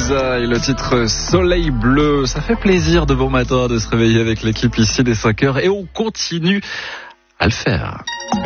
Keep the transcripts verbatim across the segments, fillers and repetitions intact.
Medusa et le titre Soleil Bleu. Ça fait plaisir de bon matin de se réveiller avec l'équipe ici dès cinq heures et on continue à le faire.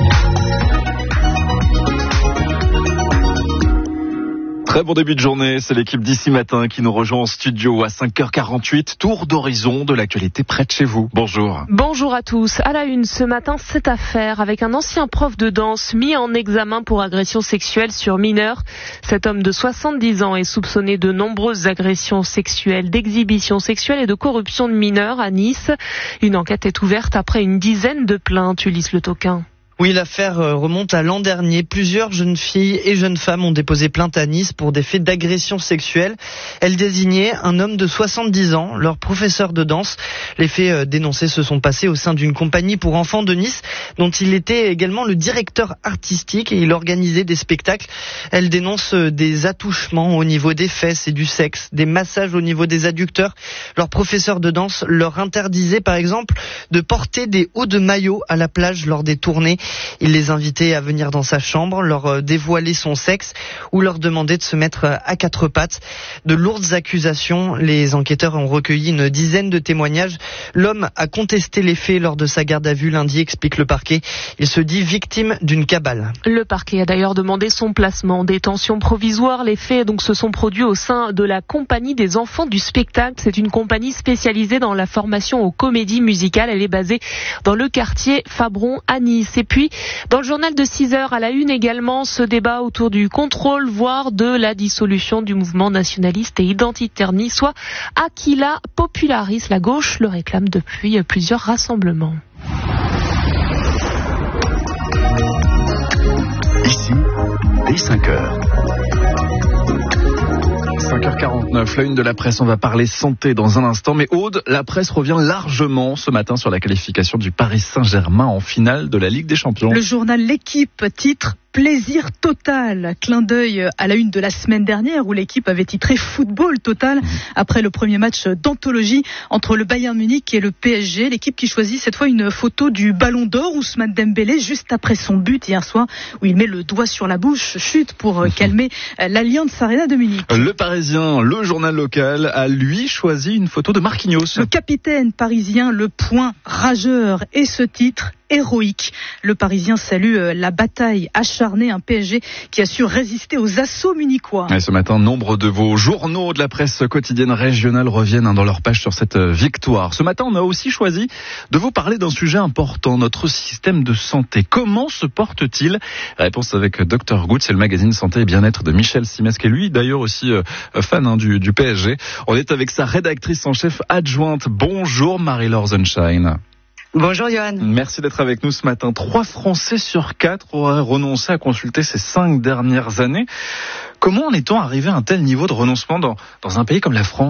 Très bon début de journée, c'est l'équipe d'ici matin qui nous rejoint en studio à cinq heures quarante-huit. Tour d'horizon de l'actualité près de chez vous. Bonjour. Bonjour à tous. À la une ce matin, cette affaire avec un ancien prof de danse mis en examen pour agression sexuelle sur mineur. Cet homme de soixante-dix ans est soupçonné de nombreuses agressions sexuelles, d'exhibitions sexuelles et de corruption de mineurs à Nice. Une enquête est ouverte après une dizaine de plaintes. Ulysse Le Toquin. Oui, l'affaire remonte à l'an dernier. Plusieurs jeunes filles et jeunes femmes ont déposé plainte à Nice pour des faits d'agression sexuelle. Elles désignaient un homme de soixante-dix ans, leur professeur de danse. Les faits dénoncés se sont passés au sein d'une compagnie pour enfants de Nice, dont il était également le directeur artistique et il organisait des spectacles. Elles dénoncent des attouchements au niveau des fesses et du sexe, des massages au niveau des adducteurs. Leur professeur de danse leur interdisait par exemple de porter des hauts de maillot à la plage lors des tournées. Il les invitait à venir dans sa chambre, leur dévoiler son sexe ou leur demandait de se mettre à quatre pattes. De lourdes accusations, les enquêteurs ont recueilli une dizaine de témoignages. L'homme a contesté les faits lors de sa garde à vue lundi, explique le parquet. Il se dit victime d'une cabale. Le parquet a d'ailleurs demandé son placement en détention provisoire. Les faits donc se sont produits au sein de la compagnie des enfants du spectacle. C'est une compagnie spécialisée dans la formation aux comédies musicales. Elle est basée dans le quartier Fabron à Nice. Et puis, dans le journal de six heures, à la une également, ce débat autour du contrôle, voire de la dissolution du mouvement nationaliste et identitaire niçois. Aquila Popularis, la gauche le réclame depuis plusieurs rassemblements. Ici, dès cinq heures. cinq heures quarante-neuf, la une de la presse, on va parler santé dans un instant. Mais Aude, la presse revient largement ce matin sur la qualification du Paris Saint-Germain en finale de la Ligue des Champions. Le journal L'Équipe titre plaisir total. Clin d'œil à la une de la semaine dernière où l'équipe avait titré football total après le premier match d'anthologie entre le Bayern Munich et le P S G. L'équipe qui choisit cette fois une photo du Ballon d'Or, Ousmane Dembélé, juste après son but hier soir où il met le doigt sur la bouche, chute pour calmer l'Allianz Arena de Munich. Le Parisien, le journal local, a lui choisi une photo de Marquinhos. Le capitaine parisien, le point rageur, et ce titre héroïque. Le Parisien salue la bataille acharnée, un P S G qui a su résister aux assauts munichois. Et ce matin, nombre de vos journaux de la presse quotidienne régionale reviennent dans leur page sur cette victoire. Ce matin, on a aussi choisi de vous parler d'un sujet important, notre système de santé. Comment se porte-t-il ? Réponse avec docteur Good, c'est le magazine Santé et Bien-être de Michel Simès, qui est lui d'ailleurs aussi euh, fan hein, du, du P S G. On est avec sa rédactrice en chef adjointe. Bonjour Marie-Laure Sunshine. Bonjour Johan. Merci d'être avec nous ce matin. Trois Français sur quatre auraient renoncé à consulter ces cinq dernières années. Comment en est-on arrivé à un tel niveau de renoncement dans, dans un pays comme la France ?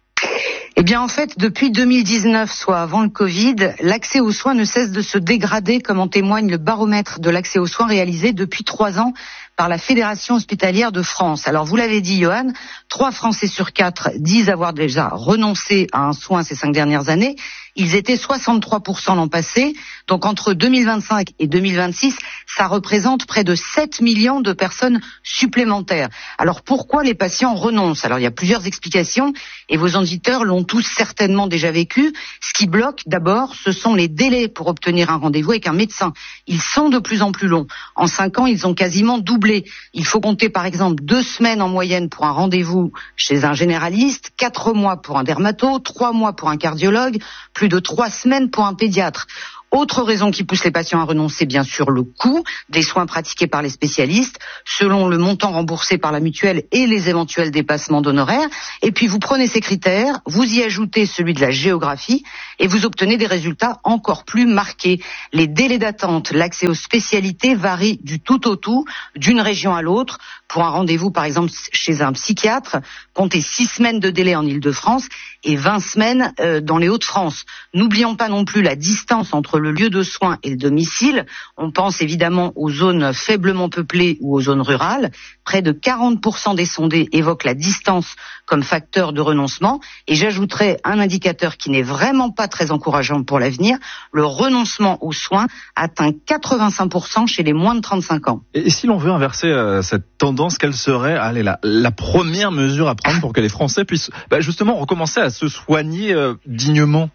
Eh bien en fait, depuis deux mille dix-neuf, soit avant le Covid, l'accès aux soins ne cesse de se dégrader, comme en témoigne le baromètre de l'accès aux soins réalisé depuis trois ans par la Fédération hospitalière de France. Alors vous l'avez dit Johan, trois Français sur quatre disent avoir déjà renoncé à un soin ces cinq dernières années. Ils étaient soixante-trois pour cent l'an passé, donc entre deux mille vingt-cinq et deux mille vingt-six, ça représente près de sept millions de personnes supplémentaires. Alors pourquoi les patients renoncent ? Alors il y a plusieurs explications et vos auditeurs l'ont tous certainement déjà vécu. Ce qui bloque d'abord, ce sont les délais pour obtenir un rendez-vous avec un médecin. Ils sont de plus en plus longs. En cinq ans, ils ont quasiment doublé. Il faut compter par exemple deux semaines en moyenne pour un rendez-vous chez un généraliste, quatre mois pour un dermato, trois mois pour un cardiologue, plus de trois semaines pour un pédiatre. Autre raison qui pousse les patients à renoncer, bien sûr, le coût des soins pratiqués par les spécialistes, selon le montant remboursé par la mutuelle et les éventuels dépassements d'honoraires. Et puis vous prenez ces critères, vous y ajoutez celui de la géographie et vous obtenez des résultats encore plus marqués. Les délais d'attente, l'accès aux spécialités varient du tout au tout, d'une région à l'autre. Pour un rendez-vous, par exemple, chez un psychiatre, comptez six semaines de délai en Île-de-France et vingt semaines euh, dans les Hauts-de-France. N'oublions pas non plus la distance entre le lieu de soins et le domicile. On pense évidemment aux zones faiblement peuplées ou aux zones rurales. Près de quarante pour cent des sondés évoquent la distance comme facteur de renoncement. Et j'ajouterais un indicateur qui n'est vraiment pas très encourageant pour l'avenir. Le renoncement aux soins atteint quatre-vingt-cinq pour cent chez les moins de trente-cinq ans. Et si l'on veut inverser euh, cette tendance, quelle serait allez, la, la première mesure à prendre pour que les Français puissent bah, justement recommencer à se soigner euh, dignement?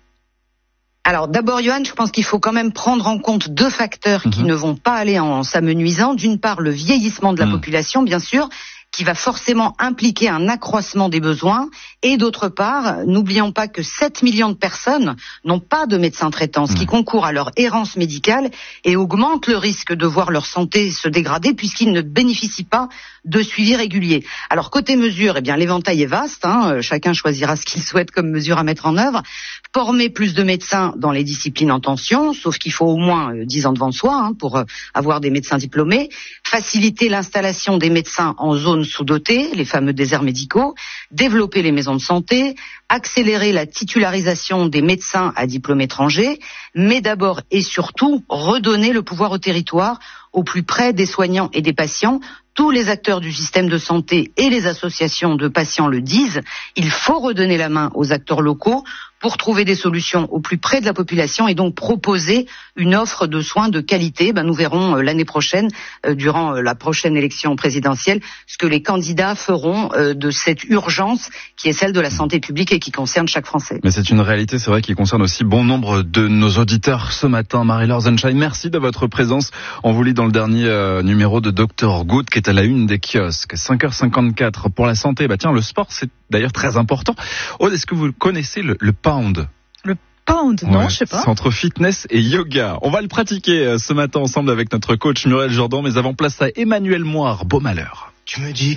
Alors d'abord, Johan, je pense qu'il faut quand même prendre en compte deux facteurs mmh. qui ne vont pas aller en s'amenuisant. D'une part, le vieillissement de la mmh. population, bien sûr, qui va forcément impliquer un accroissement des besoins. Et d'autre part, n'oublions pas que sept millions de personnes n'ont pas de médecin traitant, ce qui concourt à leur errance médicale et augmente le risque de voir leur santé se dégrader puisqu'ils ne bénéficient pas de suivi régulier. Alors côté mesures, eh bien l'éventail est vaste, hein, chacun choisira ce qu'il souhaite comme mesure à mettre en œuvre. Former plus de médecins dans les disciplines en tension, sauf qu'il faut au moins euh, dix ans devant soi hein, pour euh, avoir des médecins diplômés. Faciliter l'installation des médecins en zones sous-dotées, les fameux déserts médicaux. Développer les maisons de santé. Accélérer la titularisation des médecins à diplôme étranger. Mais d'abord et surtout, redonner le pouvoir au territoire, au plus près des soignants et des patients. Tous les acteurs du système de santé et les associations de patients le disent. Il faut redonner la main aux acteurs locaux pour trouver des solutions au plus près de la population et donc proposer une offre de soins de qualité. Ben, nous verrons euh, l'année prochaine, euh, durant euh, la prochaine élection présidentielle, ce que les candidats feront euh, de cette urgence qui est celle de la santé publique et qui concerne chaque Français. Mais c'est une réalité, c'est vrai, qui concerne aussi bon nombre de nos auditeurs ce matin. Marie-Laure Sonnenschein, merci de votre présence. On vous lit dans le dernier euh, numéro de Docteur Good qui est à la une des kiosques. cinq heures cinquante-quatre pour la santé. Bah tiens, le sport, c'est d'ailleurs très important. Aude, est-ce que vous connaissez le, le pound? Le pound, non, ouais, je sais pas. Centre fitness et yoga. On va le pratiquer ce matin ensemble avec notre coach Muriel Jourdan, mais avant place à Emmanuel Moire. Beau malheur. Tu me dis